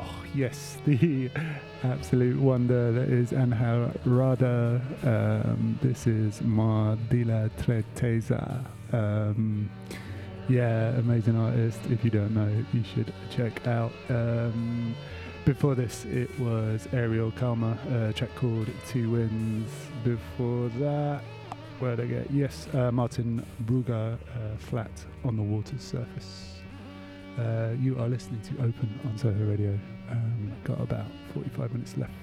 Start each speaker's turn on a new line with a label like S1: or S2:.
S1: Oh, yes, the absolute wonder that is Angel Rada. This is Ma de la Tristeza. Yeah, amazing artist. If you don't know, you should check out. Before this, it was Ariel Kalma, a track called Two Winds. Before that, where'd I get? Yes, Martin Brugger, Flat on the Water's Surface. You are listening to Open on Soho Radio. Got about 45 minutes left.